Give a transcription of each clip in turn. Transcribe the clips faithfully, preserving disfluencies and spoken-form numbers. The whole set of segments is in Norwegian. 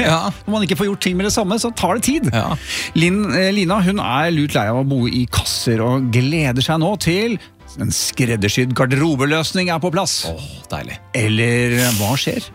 Ja. Når man ikke får gjort ting med det samme, så tar det tid. Ja. Lin, eh, Lina hun er lut lei av å bo i kasser og gleder seg nå til en skreddersydd garderobeløsning er på plass. Åh, deilig. Eller hva skjer?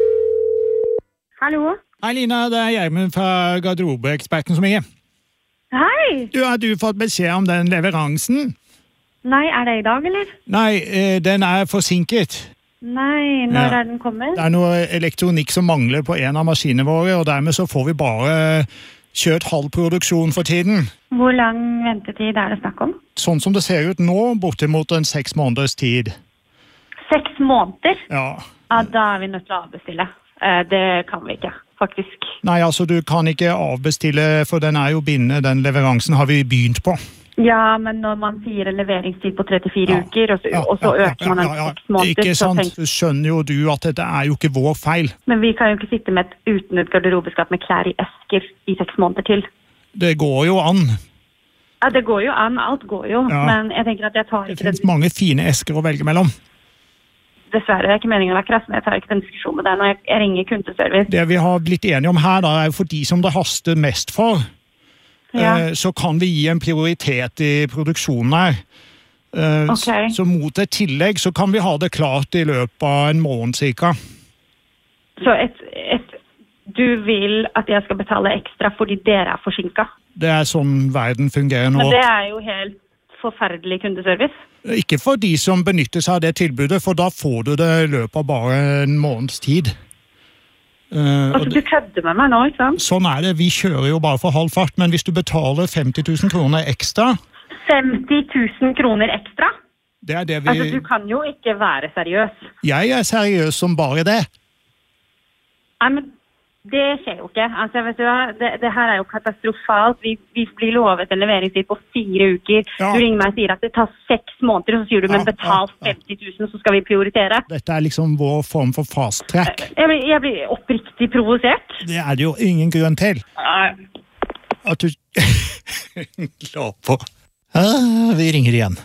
Hallo? Hei Lina, det er Gjermund fra garderobeeksperten som ringer. Hei! Du, har du fått beskjed om den leveransen? Nei, er det i dag, eller? Nei, eh, den er forsinket. Nei, når Ja. er den kommet? Det er noe elektronikk som mangler på en av maskinene våre, og dermed så får vi bare kjørt halv produksjon for tiden. Hvor lang ventetid er det snakk om? Sånn som det ser ut nå, bortimot en seks måneders tid. Seks måneder? Ja. Ja, da er vi nødt til å avbestille. Eh, Det kan vi ikke, faktisk. Nei, altså du kan ikke avbestille, for den er jo bindende, den leveransen har vi begynt på. Ja, men når man sier en leveringstid på trettifire Ja. uker, og så, Ja, og så ja, ja, øker man den ja, til ja. seks måneder, Ikke så sant? tenk... Du skjønner jo du at dette er jo ikke vår feil. Men vi kan jo ikke sitte med et, uten et garderobeskap med klær i esker i seks måneder til. Det går jo an. Ja, det går jo an, alt går jo, Ja. men jeg tenker at jeg tar Det ikke finnes den... mange fine esker å velge mellom. Dessverre, det er ikke meningen å være krass, men jeg tar ikke den diskusjonen med deg når jeg, jeg ringer kundeservice. Det vi har blitt enige om her, da, er jo for de som det haster mest for, Ja. eh, så kan vi gi en prioritet i produksjonen her. Eh, Ok. så, så mot et tillegg så kan vi ha det klart i løpet av en måned cirka. Så et, et, du vil at jeg skal betale ekstra fordi dere er forsinket? Det er sånn verden fungerer nå. Men det er jo helt forferdelig kundeservice. Ikke for de som benytter seg av det tilbudet, for da får du det i løpet av bare en måneds tid. Eh, og Altså, du kødder med meg nå, ikke sant? Sånn er det, vi kjører jo bare for halv fart, men hvis du betaler femti tusen kroner ekstra, femti tusen kroner ekstra? det er det vi... Altså, du kan jo ikke være seriøs. Jeg er seriøs som bare det. Nei, men det skjer jo ikke. Altså, vet du hva, det, det her er jo katastrofalt. Vi, vi blir lovet en leveringstid på fire uker. Ja. Du ringer meg og sier at det tar seks måneder, og så sier du, men Ja, betal ja, ja. femti tusen, så skal vi prioritere. Dette er liksom vår form for fast track. Jeg blir, jeg blir oppriktig provosert. Det er det jo ingen grunn til. At du... La på. Ah, vi ringer igjen.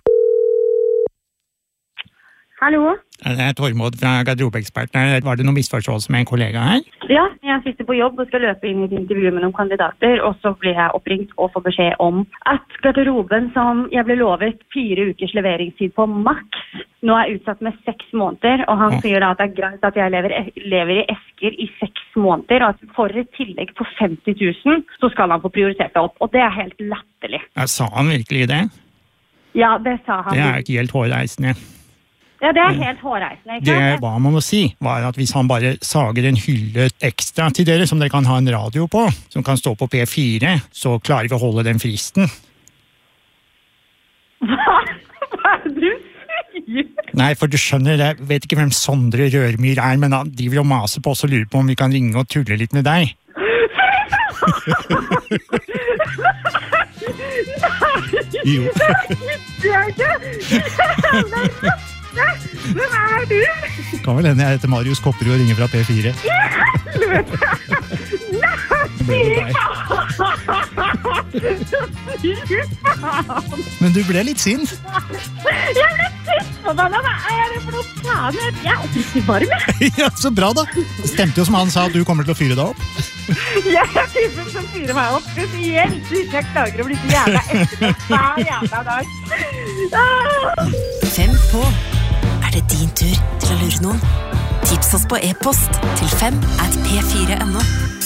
Hallo? Det er Tormod fra garderobeeksperten. Var det noen misforståelse med en kollega her? Ja, jeg sitter på jobb og skal løpe inn i et intervju med noen kandidater, og så blir jeg oppringt og får beskjed om at garderoben som jeg ble lovet fire ukers leveringstid på maks, nå er utsatt med seks måneder, og han Ja. sier da at det er greit at jeg lever, lever i esker i seks måneder, og at for et tillegg på femti tusen, så skal han få prioritert det opp, og det er helt latterlig. Jeg sa han virkelig det? Ja, det sa han. Det er ikke helt hårreisende. Ja, det er helt hårreisende, ikke Det sant? hva man må si, var at hvis han bare sager en hylle ekstra til dere, som dere kan ha en radio på, som kan stå på P fire, så klarer vi å holde den fristen. Hva? Hva er det du sier? Nei, for du skjønner, jeg vet ikke hvem Sondre Rørmyr er, men han driver og maser på oss og lurer på om vi kan ringe og tulle litt med deg. Jo. Det er ikke! Hvem er du? Kan vel hende jeg heter Marius Kopperud og ringer fra P fire. Ble det deg? Men du ble litt sint. Jeg ble sint på deg! Hva er det for noe faen? Jeg er oppriktig varm, jeg. Ja, så bra da. Det stemte jo som han sa at du kommer til å fyre deg opp. Jeg er typen som fyrer meg opp. Spesielt hvis jeg klager å bli så jævla etterpå hver jævla dag. Ah! Fem på. Er det din tur til å lure noen? Tips oss på e-post til fem at p fire punktum no.